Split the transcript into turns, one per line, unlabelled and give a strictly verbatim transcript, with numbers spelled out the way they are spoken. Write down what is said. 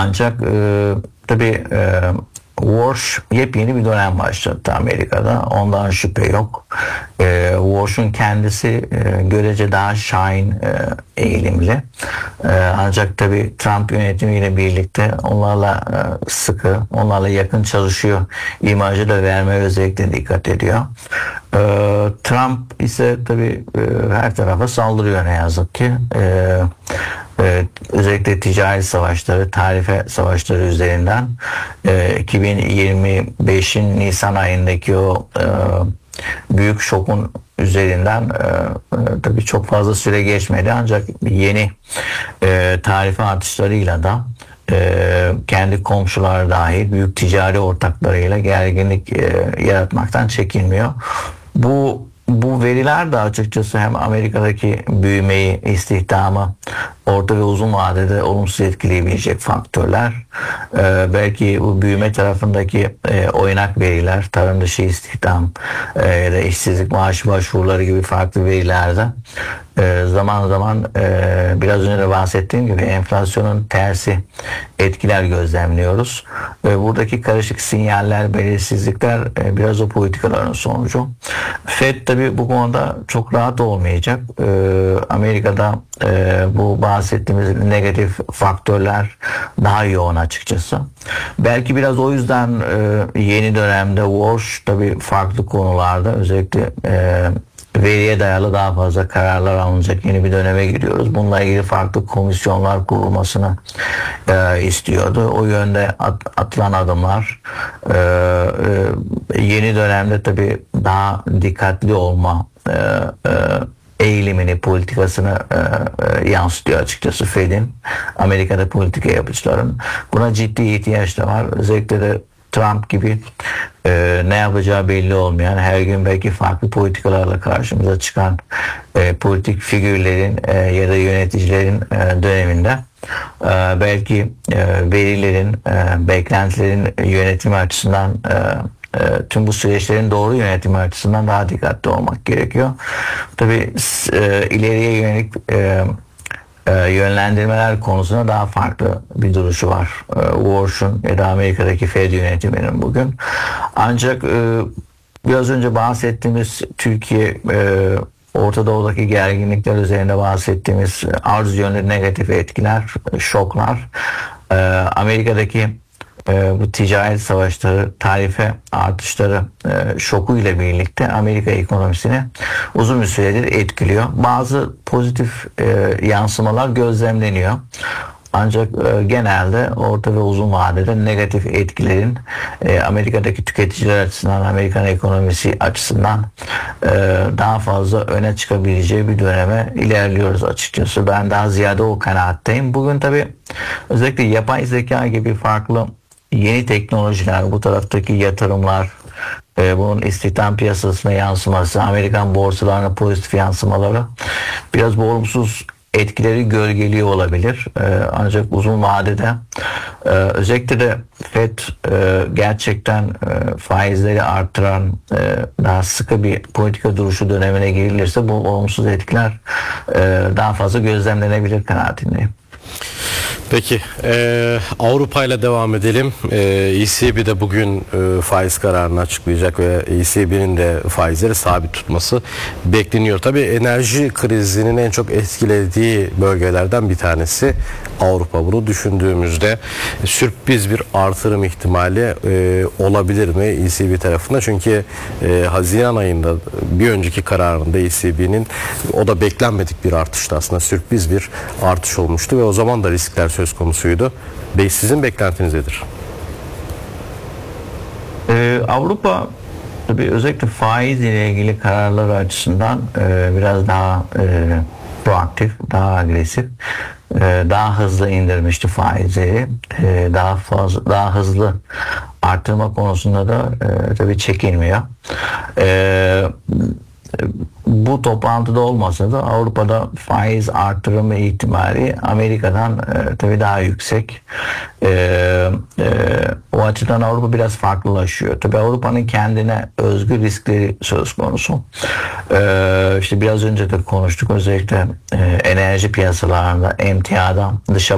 Ancak e, tabii e, Walsh yepyeni bir dönem başlattı Amerika'da. Ondan şüphe yok. E, Walsh'un kendisi e, görece daha şahin e, eğilimli. E, ancak tabii Trump yönetimiyle birlikte onlarla e, sıkı, onlarla yakın çalışıyor imajı da vermeye özellikle dikkat ediyor. E, Trump ise tabii e, her tarafa saldırıyor ne yazık ki. E, e, özellikle ticari savaşları, tarife savaşları üzerinden e, iki bin yirmi beşin Nisan ayındaki o e, büyük şokun üzerinden e, e, tabii çok fazla süre geçmedi ancak yeni e, tarife artışlarıyla da e, kendi komşular dahil büyük ticari ortaklarıyla gerginlik e, yaratmaktan çekinmiyor. Bu Bu veriler de açıkçası hem Amerika'daki büyümeyi, istihdamı orta ve uzun vadede olumsuz etkileyebilecek faktörler. Ee, belki bu büyüme tarafındaki e, oynak veriler, tarım dışı istihdam e, ya da işsizlik maaşı başvuruları gibi farklı verilerde e, zaman zaman e, biraz önce de bahsettiğim gibi enflasyonun tersi etkiler gözlemliyoruz. E, buradaki karışık sinyaller, belirsizlikler e, biraz o politikaların sonucu. Fed tabii bu konuda çok rahat olmayacak. E, Amerika'da e, bu bahsettiğimiz negatif faktörler daha yoğun açıkçası. Belki biraz o yüzden e, yeni dönemde Walsh tabii farklı konularda özellikle e, veriye dayalı daha fazla kararlar alınacak yeni bir döneme giriyoruz. Bununla ilgili farklı komisyonlar kurulmasını e, istiyordu. O yönde at, atılan adımlar e, e, yeni dönemde tabii daha dikkatli olma e, e, eğilimini, politikasını e, e, yansıtıyor açıkçası Fed'in, Amerika'da politika yapıcıların. Buna ciddi ihtiyaç da var. Özellikle de Trump gibi e, ne yapacağı belli olmayan, her gün belki farklı politikalarla karşımıza çıkan e, politik figürlerin e, ya da yöneticilerin e, döneminde e, belki e, verilerin, e, beklentilerin yönetimi açısından e, e, tüm bu süreçlerin doğru yönetimi açısından daha dikkatli olmak gerekiyor. Tabii e, ileriye yönelik e, E, yönlendirmeler konusunda daha farklı bir duruşu var e, Walsh'un ya da Amerika'daki Fed yönetiminin bugün. Ancak e, biraz önce bahsettiğimiz Türkiye, e, Orta Doğu'daki gerginlikler üzerinde bahsettiğimiz arz yönlü negatif etkiler, şoklar, e, Amerika'daki e, bu ticaret savaşları, tarife artışları e, şoku ile birlikte Amerika ekonomisini uzun bir süredir etkiliyor. Bazı pozitif e, yansımalar gözlemleniyor. Ancak e, genelde orta ve uzun vadede negatif etkilerin e, Amerika'daki tüketiciler açısından, Amerikan ekonomisi açısından e, daha fazla öne çıkabileceği bir döneme ilerliyoruz açıkçası. Ben daha ziyade o kanaatteyim. Bugün tabii özellikle yapay zeka gibi farklı yeni teknolojiler, bu taraftaki yatırımlar, e, bunun istihdam piyasasına yansıması, Amerikan borsalarına pozitif yansımaları biraz bu olumsuz etkileri gölgeliyor olabilir. E, ancak uzun vadede e, özellikle de Fed e, gerçekten e, faizleri arttıran e, daha sıkı bir politika duruşu dönemine girilirse bu olumsuz etkiler e, daha fazla gözlemlenebilir kanaatindeyim.
Peki e, Avrupa ile devam edelim. E, E C B de bugün e, faiz kararını açıklayacak ve E C B'nin de faizleri sabit tutması bekleniyor. Tabii enerji krizinin en çok etkilediği bölgelerden bir tanesi Avrupa. Bunu düşündüğümüzde sürpriz bir artırım ihtimali e, olabilir mi E C B tarafında? Çünkü e, Haziran ayında bir önceki kararında E C B'nin o da beklenmedik bir artıştı aslında, sürpriz bir artış olmuştu ve o zaman da riskler söz konusuydu. Bey, sizin beklentiniz nedir?
Ee, Avrupa tabii özellikle faiz ile ilgili kararları açısından e, biraz daha e, proaktif, daha agresif, e, daha hızlı indirmişti faizleri. E, daha fazla, daha hızlı artırma konusunda da e, tabii çekinmiyor. E, Bu toplantıda olmasa da Avrupa'da faiz artırımı ihtimali Amerika'dan e, tabii daha yüksek. E, e, o açıdan Avrupa biraz farklılaşıyor. Tabii Avrupa'nın kendine özgü riskleri söz konusu. E, işte biraz önce de konuştuk, özellikle e, enerji piyasalarında emtiadan dışa